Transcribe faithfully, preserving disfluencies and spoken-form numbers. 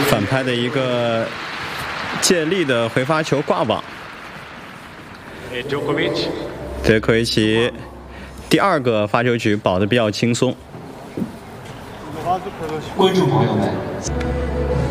反拍的一个借力的回发球挂网。德科维奇第二个发球局保得比较轻松。 观众朋友们。